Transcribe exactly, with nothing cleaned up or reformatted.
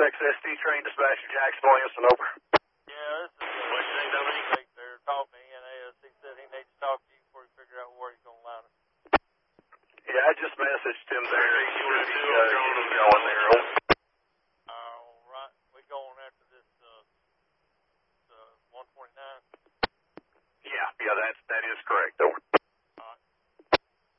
X S D train dispatcher Jackson Williamson, over. Yeah, this is uh, what you Dominique there talked to E N A S. He said he needs to talk to you before he figure out where he's going to line us. Yeah, I just messaged him there. He should be uh, getting going there. All right. We going after this uh, uh, one twenty-nine? Yeah, yeah, that's, that's